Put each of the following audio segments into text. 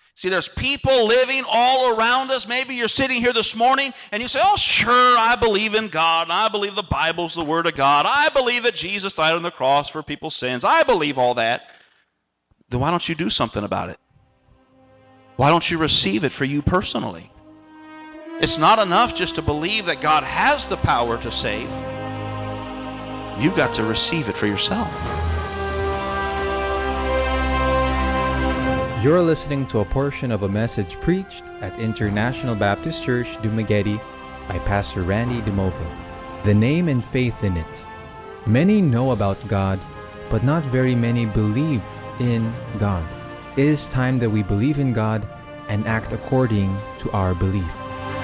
See, there's people living all around us. Maybe you're sitting here this morning and you say, oh, sure, I believe in God. I believe the Bible's the Word of God. I believe that Jesus died on the cross for people's sins. I believe all that. Then why don't you do something about it? Why don't you receive it for you personally? It's not enough just to believe that God has the power to save. You've got to receive it for yourself. You're listening to a portion of a message preached at International Baptist Church, Dumaguete by Pastor Randy DeMova. The name and faith in it. Many know about God, but not very many believe in God. It is time that we believe in God and act according to our belief.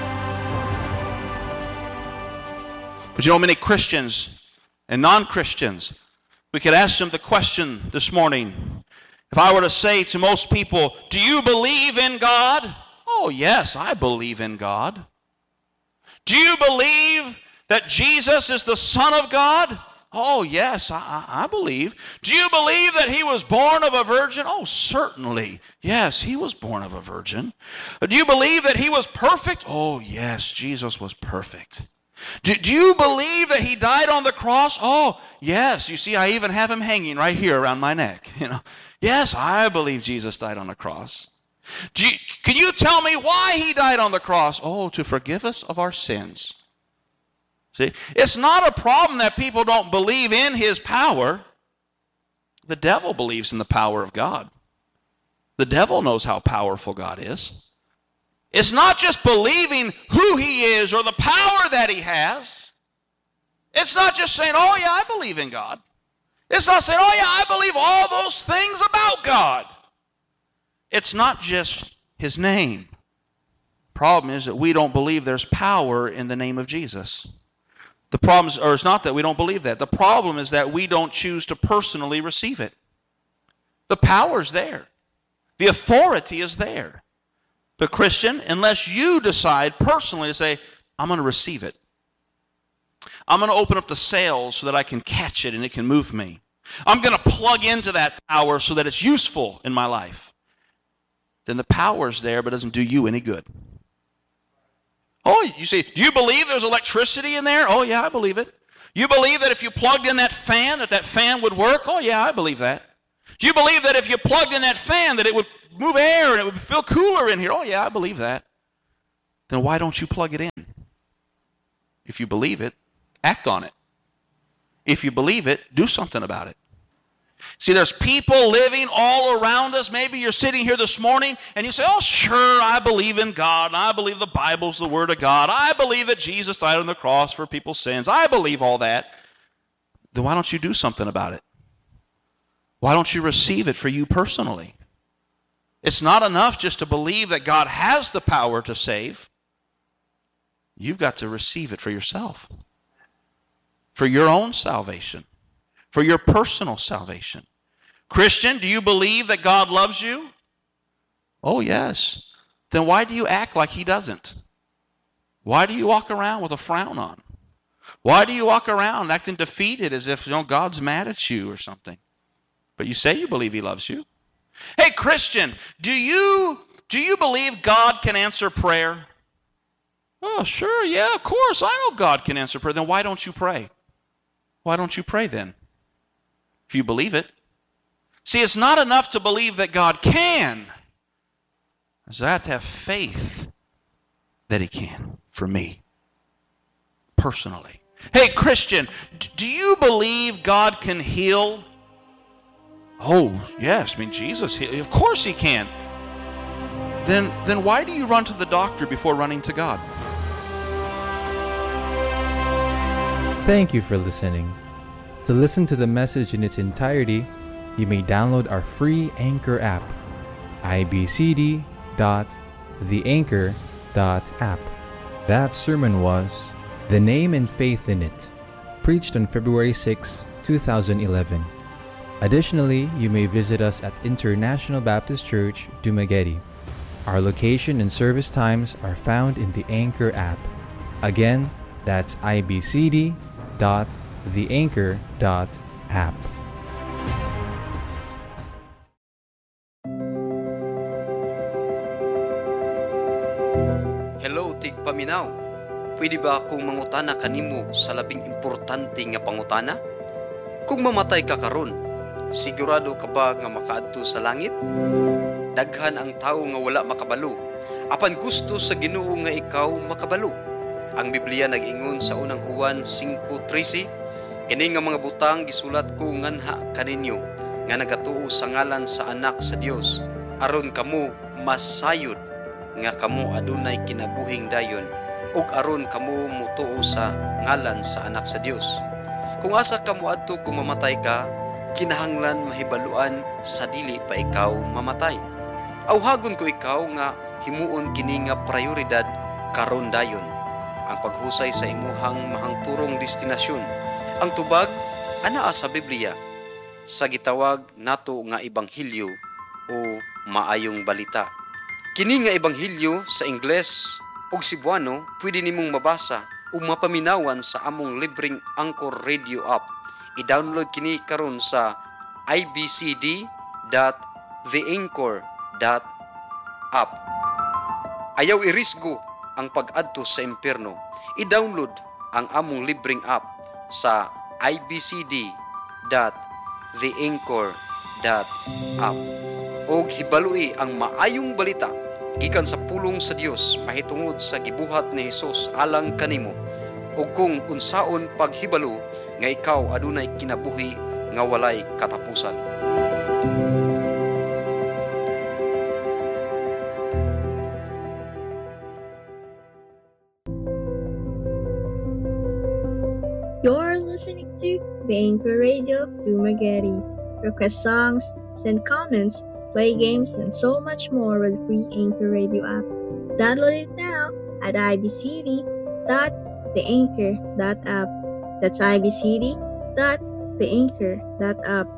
But you know, many Christians and non-Christians, we could ask them the question this morning. If I were to say to most people, do you believe in God? Oh, yes, I believe in God. Do you believe that Jesus is the Son of God? Oh, yes, I believe. Do you believe that he was born of a virgin? Oh, certainly. Yes, he was born of a virgin. Do you believe that he was perfect? Oh, yes, Jesus was perfect. Do you believe that he died on the cross? Oh, yes. You see, I even have him hanging right here around my neck. Yes, I believe Jesus died on the cross. Can you tell me why he died on the cross? Oh, to forgive us of our sins. See, it's not a problem that people don't believe in his power. The devil believes in the power of God. The devil knows how powerful God is. It's not just believing who he is or the power that he has. It's not just saying, oh yeah, I believe in God. It's not saying, oh yeah, I believe all those things about God. It's not just his name. Problem is that we don't believe there's power in the name of Jesus. The problem is, or it's not that we don't believe that. The problem is that we don't choose to personally receive it. The power's there. The authority is there. But Christian, unless you decide personally to say, I'm going to receive it. I'm going to open up the sails so that I can catch it and it can move me. I'm going to plug into that power so that it's useful in my life. Then the power's there, but it doesn't do you any good. Oh, you say, do you believe there's electricity in there? Oh, yeah, I believe it. You believe that if you plugged in that fan would work? Oh, yeah, I believe that. Do you believe that if you plugged in that fan that it would move air and it would feel cooler in here? Oh, yeah, I believe that. Then why don't you plug it in? If you believe it, act on it. If you believe it, do something about it. See, there's people living all around us. Maybe you're sitting here this morning and you say, oh, sure, I believe in God. I believe the Bible's the Word of God. I believe that Jesus died on the cross for people's sins. I believe all that. Then why don't you do something about it? Why don't you receive it for you personally? It's not enough just to believe that God has the power to save. You've got to receive it for yourself. For your own salvation. For your personal salvation. Christian, do you believe that God loves you? Oh, yes. Then why do you act like he doesn't? Why do you walk around with a frown on? Why do you walk around acting defeated as if God's mad at you or something? But you say you believe he loves you. Hey, Christian, do you believe God can answer prayer? Oh, sure, yeah, of course. I know God can answer prayer. Then why don't you pray? Why don't you pray then? If you believe it. See, it's not enough to believe that God can. I have to have faith that he can for me, personally. Hey, Christian, do you believe God can heal? Oh, yes. Jesus, of course he can. Then why do you run to the doctor before running to God? Thank you for listening. To listen to the message in its entirety, you may download our free Anchor app, ibcd.theanchor.app. That sermon was The Name and Faith in It, preached on February 6, 2011. Additionally, you may visit us at International Baptist Church, Dumaguete. Our location and service times are found in the Anchor app. Again, that's ibcd.theanchor.app. tig paminaw. Pwede ba akong mangutana kanimo sa labing importante nga pangutana? Kung mamatay ka karon, sigurado ka ba nga makaadto sa langit? Daghan ang tao nga wala makabalo, apan gusto sa Ginoo nga ikaw makabalo. Ang Biblia nag-ingon sa unang Juan 5:13, kini nga mga butang gisulat ko nganha kaninyo, nga nagatuo sa ngalan sa anak sa Dios, aron kamo masayod nga kamo adunay kinabuhing dayon, ug aron kamo mutuo sa ngalan sa anak sa Dios. Kung asa ka moadto kung mamatay ka, kinahanglan mahibaluan sa dili pa ikaw mamatay. Awhagon ko ikaw nga himuon kini nga prioridad karon dayon, ang paghusay sa imuhang mahangturong destinasyon. Ang tubag anaa sa Biblia sa gitawag nato nga ebanghelyo o maayong balita. Kini nga ebanghelyo sa Ingles ug Cebuano pwede nimong mabasa o mapaminawan sa among libreng Anchor Radio app. I-download kini karon sa ibcd.theanchor.app. Ayaw irisgo ang pag-adto sa impyerno. I-download ang among libreng app sa ibcd.theanchor.app. Og hibalui ang maayong balita gikan sa pulong sa Dios mahitungod sa gibuhat ni Hesus alang kanimo, ug kung unsaon paghibalo nga ikaw adunay kinabuhi nga walay katapusan. You're listening to the Anchor Radio of Dumaguete. Request songs, send comments, play games, and so much more with the free Anchor Radio app. Download it now at ibcd.theanchor.app. That's ibcd.theanchor.app.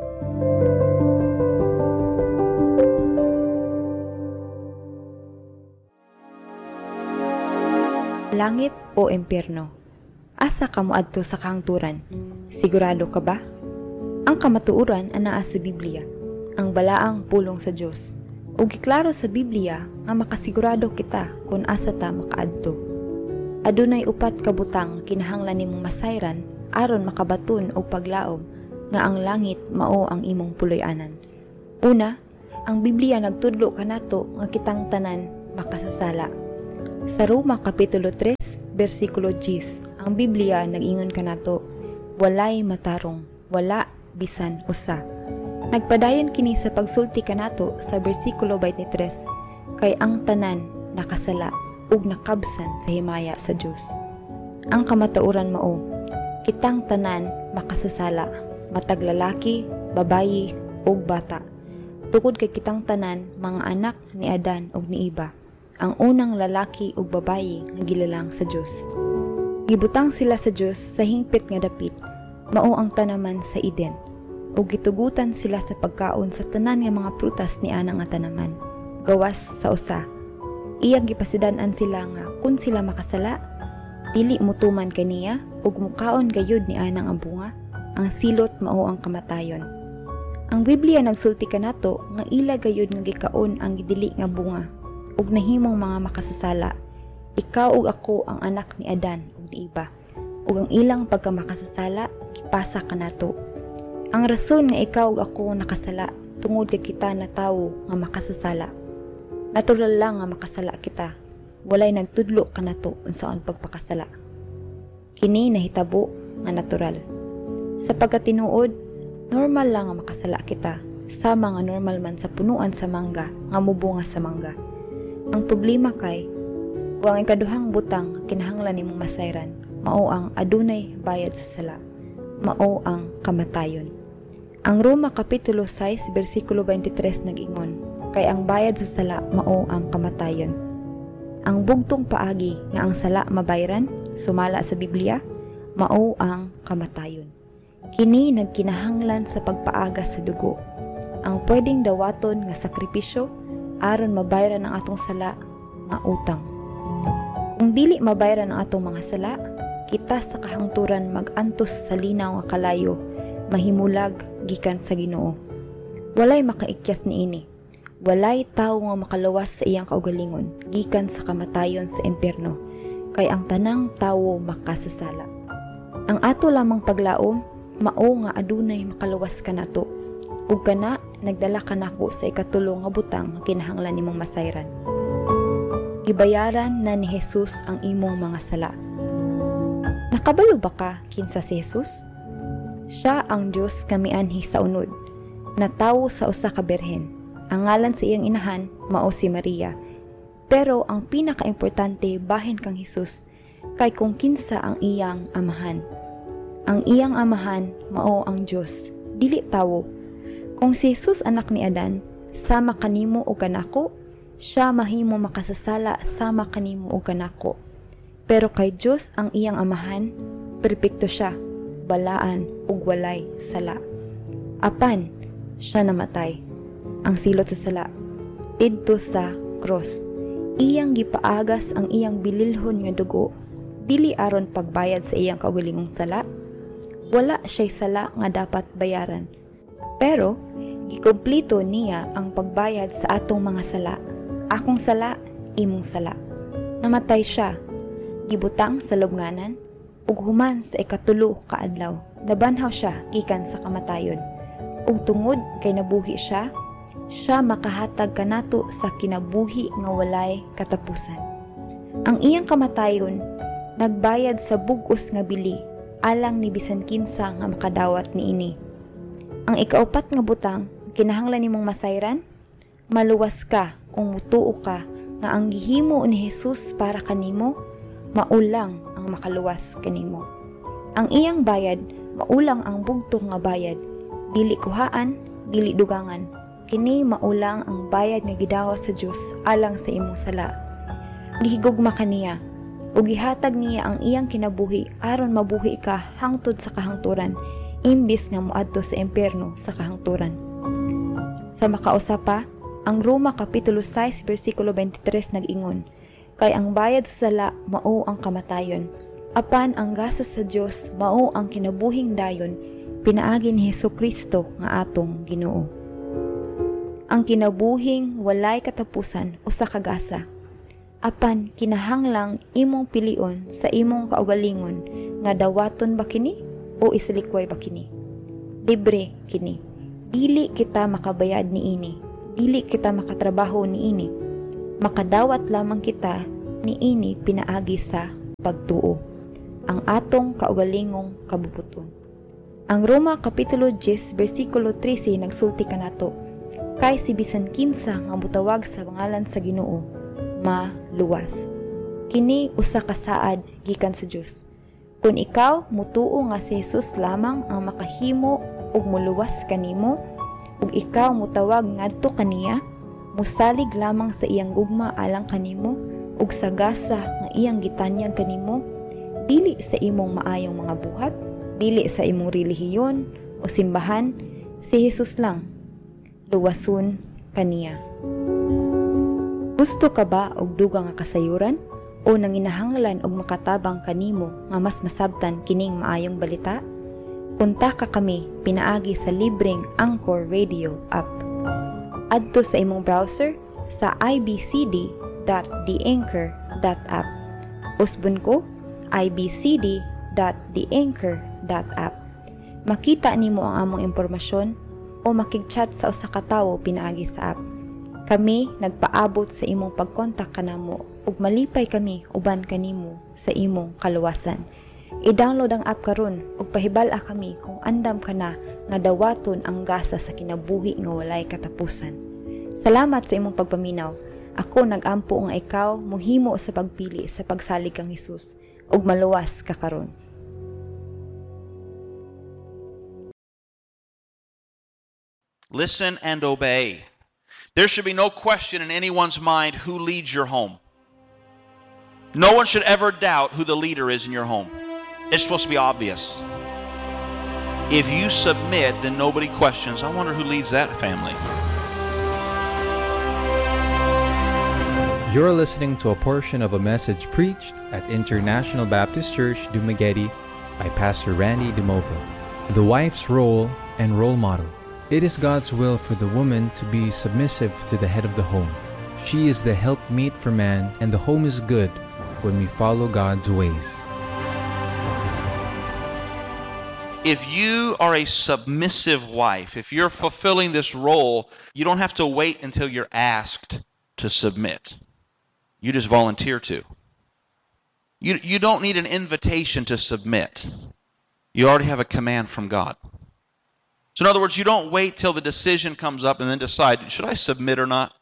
Langit o impyerno? Asa ka moadto sa kahangturan? Sigurado ka ba? Ang kamatuoran anaa sa Biblia, ang balaang pulong sa Dios. Ug giklaro sa Biblia nga makasigurado kita kung asa ta makaadto. Adunay upat ka butang kinahanglan nimong masayran aron makabaton og paglaom nga ang langit mao ang imong puloy-anan. Una, ang Biblia nagtudlo kanato nga kitang tanan makasasala. Sa Roma kapitulo 3 bersikulo 10, ang Biblia nag-ingon kanato, walay matarong, wala bisan usa. Nagpadayon kini sa pagsulti kanato sa bersikulo 23, kay ang tanan nakasala ug nakabsan sa himaya sa Dios. Ang kamatuoran mao, kitang tanan makasasala, matag lalaki, babayi ug bata. Tukod kay kitang tanan mga anak ni Adan ug ni Eva, ang unang lalaki ug babayi nga gilalang sa Dios. Gibutang sila sa Dios sa hingpit nga dapit, mao ang tanaman sa Eden, ug gitugutan sila sa pagkaon sa tanan nga mga prutas ni ana nga tanaman. Gawas sa usa, iyang gipasidan-an sila nga kun sila makasala, dili mutuman kaniya ug mukaon gayud ni ana nga bunga, ang silot mao ang kamatayon. Ang Biblia nagsulti kanato nga ila gayud nga gikaon ang gidili nga bunga, ug nahimong mga makasasala. Ikaw ug ako ang anak ni Adan ug ni Eva, ug ang ilang pagkamakasasala gipasa kanato. Ang rason nga ikaw ug ako nakasala tungod kay kita na tawo nga makasasala. Natural lang nga makasala kita, walay nagtudlo kanato unsaon pagpakasala. Kini nahitabo nga natural. Sa pagkatinuod, normal lang nga makasala kita, sama nga normal man sa punuan sa mangga nga mubunga sa mangga. Ang problema kay ang ikaduhang butang kinahanglan nimong masayran, mao ang adunay bayad sa sala, mao ang kamatayon. Ang Roma kapitulo 6 bersikulo 23 nag-ingon, kay ang bayad sa sala mao ang kamatayon. Ang bugtong paagi nga ang sala mabayran, sumala sa Biblia, mao ang kamatayon. Kini nagkinahanglan sa pagpaaga sa dugo, ang pwedeng dawaton nga sakripisyo aron mabayran ang atong sala nga utang. Kung dili mabayran ang atong mga sala, kita sa kahangturan mag-antos sa linaw nga kalayo, mahimulag gikan sa Ginoo. Walay makaikyas niini. walay tawo nga makaluwas sa iyang kaugalingon gikan sa kamatayon sa impyerno, kay ang tanang tawo makasasala. Ang ato lamang paglaom mao nga adunay makaluwas kanato, ug kana nagdala kanako sa ikatulo nga butang nga kinahanglan nimong masayran. Gibayaran na ni Jesus ang imong mga sala. Nakabalo ba ka kinsa si Jesus? Siya ang Diyos kamianhi sa unod, na tawo sa usa ka berhen. Ang ngalan sa iyang inahan mao si Maria. Pero ang pinakaimportante bahin kang Jesus kay kung kinsa ang iyang amahan. Ang iyang amahan mao ang Diyos, dili tawo. Kung si Jesus anak ni Adan, sama kanimo o kanako, siya mahimo makasasala sama kanimo o kanako. Pero kay Diyos ang iyang amahan, perpekto siya, balaan ug walay sala. Apan siya namatay, ang silot sa sala, didto sa cross. Iyang gipaagas ang iyang bililhon nga dugo, dili aron pagbayad sa iyang kaugalingong sala. Wala siya'y sala nga dapat bayaran, pero gikomplito niya ang pagbayad sa atong mga sala. Akong sala, imong sala. Namatay siya, gibutang sa lubnganan, ug human sa ikatulo ka adlaw, nabanhaw siya gikan sa kamatayon. Ug tungod kay nabuhi siya makahatag kanato sa kinabuhi nga walay katapusan. Ang iyang kamatayon nagbayad sa bug-os nga bili alang ni bisan kinsa nga makadawat niini. Ang ikaupat nga butang kinahanglan nimong masayran, maluwas ka kung mutuo ka nga ang gihimo ni Jesus para kanimo maulang ang makaluwas kanimo. Ang iyang bayad maulang ang bugtong nga bayad, dili kuhaan, dili dugangan. Kini maulang ang bayad nga gidawat sa Dios alang sa imong sala. Gihigugma kaniya ug gihatag niya ang iyang kinabuhi aron mabuhi ka hangtod sa kahangturan, imbis nga moadto sa impyerno sa kahangturan. Sa makausa pa, ang Roma Kapitulo 6 versikulo 23 nag-ingon, kay ang bayad sa sala mao ang kamatayon, apan ang gasas sa Dios mao ang kinabuhing dayon, pinaagi ni Hesukristo nga atong Ginoo. Ang kinabuhing walay katapusan usa ka gasa, apan kinahanglang imong pilion sa imong kaugalingon nga dawaton ba kini o isalikway ba kini. Libre kini, dili kita makabayad niini, dili kita makatrabaho niini, makadawat lamang kita niini pinaagi sa pagtuo, ang atong kaugalingong kabubuton. Ang Roma Kapitulo 10 versikulo 13 nagsulti kanato, kay si bisan kinsa nga mutawag sa pangalan sa Ginoo maluwas. Kini usa ka saad gikan sa Dios. Kung ikaw mutuo nga si Jesus lamang ang makahimo ug muluwas kanimo, ug ikaw mutawag ngadto kaniya, musalig lamang sa iyang gugma alang kanimo ug sa gasa nga iyang gitanyag kanimo, dili sa imong maayong mga buhat, dili sa imong relihiyon o simbahan, si Jesus lang luwason kaniya. Gusto ka ba og dugang nga kasayuran o nanginahanglan og makatabang kanimo nga mas masabtan kining maayong balita? Kontak kami pinaagi sa libreng Anchor Radio app. Adto sa imong browser sa ibcd.theanchor.app. Usbon ko ibcd.theanchor.app. Makita nimo ang among impormasyon o makig-chat sa usa ka tawo pinaagi sa app. Kami nagpaabot sa imong pagkontak kanamo ug malipay kami uban kanimo sa imong kaluwasan. I-download ang app karon ug pahibal-a kami kung andam ka na nga dawaton ang gasa sa kinabuhi nga walay katapusan. Salamat sa imong pagpaminaw. Ako nag-ampo nga ikaw mohimo sa pagpili sa pagsalig kang Hesus ug maluwas ka karon. Listen and obey. There should be no question in anyone's mind who leads your home. No one should ever doubt who the leader is in your home. It's supposed to be obvious. If you submit, then nobody questions. I wonder who leads that family. You're listening to a portion of a message preached at International Baptist Church, Dumaguete by Pastor Randy DeMova. The wife's role and role model. It is God's will for the woman to be submissive to the head of the home. She is the helpmeet for man, and the home is good when we follow God's ways. If you are a submissive wife, if you're fulfilling this role, you don't have to wait until you're asked to submit. You just volunteer to. You don't need an invitation to submit. You already have a command from God. So in other words, you don't wait till the decision comes up and then decide, should I submit or not?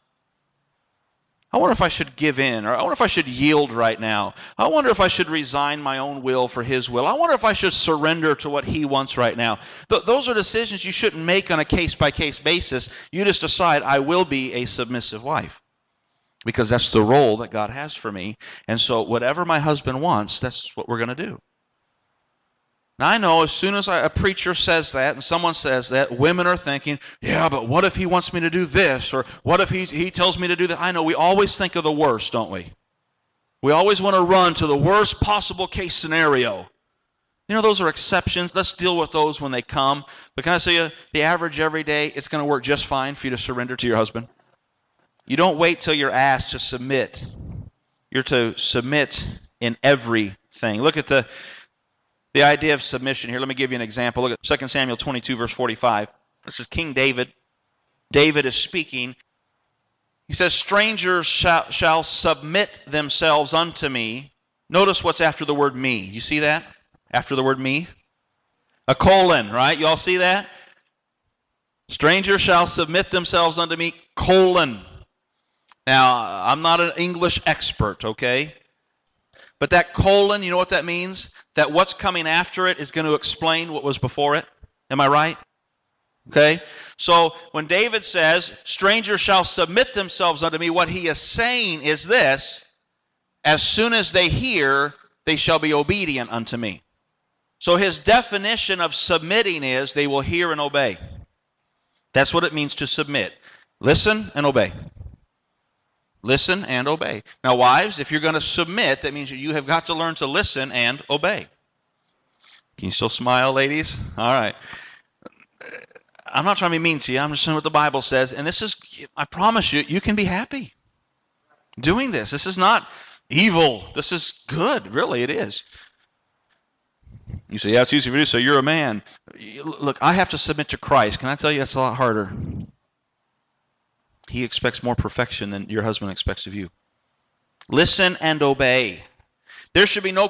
I wonder if I should give in, or I wonder if I should yield right now. I wonder if I should resign my own will for His will. I wonder if I should surrender to what He wants right now. Those are decisions you shouldn't make on a case-by-case basis. You just decide, I will be a submissive wife, because that's the role that God has for me. And so whatever my husband wants, that's what we're going to do. Now I know as soon as a preacher says that and someone says that, women are thinking, yeah, but what if he wants me to do this? Or what if he tells me to do that? I know we always think of the worst, don't we? We always want to run to the worst possible case scenario. You know, those are exceptions. Let's deal with those when they come. But can I say the average every day, it's going to work just fine for you to surrender to your husband. You don't wait till you're asked to submit. You're to submit in everything. Look at the idea of submission here. Let me give you an example. Look at 2 Samuel 22, verse 45. This is King David. David is speaking. He says, strangers shall submit themselves unto me. Notice what's after the word me. You see that? After the word me? A colon, right? You all see that? Strangers shall submit themselves unto me, colon. Now, I'm not an English expert, okay? But that colon, you know what that means? That what's coming after it is going to explain what was before it. Am I right? Okay? So when David says, strangers shall submit themselves unto me, what he is saying is this: as soon as they hear, they shall be obedient unto me. So his definition of submitting is they will hear and obey. That's what it means to submit. Listen and obey. Listen and obey. Now, wives, if you're going to submit, that means you have got to learn to listen and obey. Can you still smile, ladies? All right. I'm not trying to be mean to you. I'm just saying what the Bible says. And this is, I promise you, you can be happy doing this. This is not evil. This is good. Really, it is. You say, yeah, it's easy for you to say. You're a man. Look, I have to submit to Christ. Can I tell you that's a lot harder? He expects more perfection than your husband expects of you. Listen and obey. There should be no